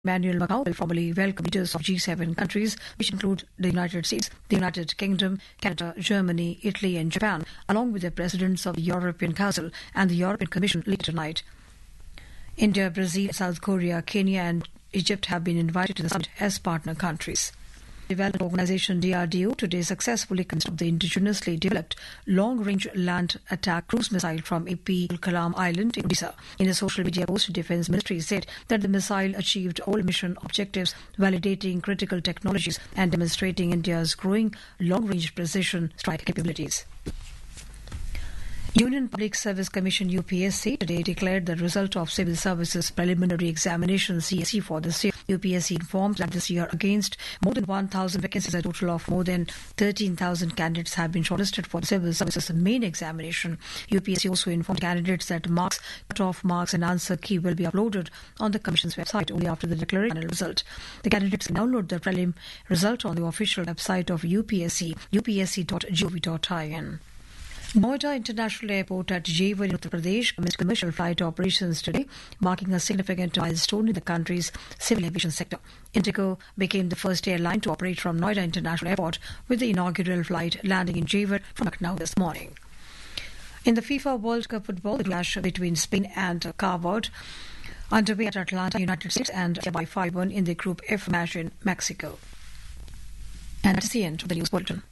Emmanuel Macron will formally welcome leaders of G7 countries, which include the United States, the United Kingdom, Canada, Germany, Italy and Japan, along with the presidents of the European Council and the European Commission later tonight. India, Brazil, South Korea, Kenya and Egypt have been invited to the summit as partner countries. Development Organization DRDO today successfully constructed the indigenously developed long-range land attack cruise missile from APL Kalam Island in Odisha. In a social media post, the Defence Ministry said that the missile achieved all mission objectives, validating critical technologies and demonstrating India's growing long-range precision strike capabilities. Union Public Service Commission UPSC today declared the result of Civil Services Preliminary Examination CSE for this year. UPSC informed that this year against more than 1,000 vacancies, a total of more than 13,000 candidates have been shortlisted for the Civil Services main examination. UPSC also informed candidates that marks, cut-off marks and answer key will be uploaded on the Commission's website only after the declaration final result. The candidates can download the prelim result on the official website of UPSC, upsc.gov.in. Noida International Airport at Jewar in Uttar Pradesh commenced commercial flight operations today, marking a significant milestone in the country's civil aviation sector. Indigo became the first airline to operate from Noida International Airport, with the inaugural flight landing in Jewar from Lucknow this morning. In the FIFA World Cup football, the clash between Spain and Cape Verde underway at Atlanta, United States, and by 5-1 in the Group F match in Mexico. And that's the end of the news bulletin.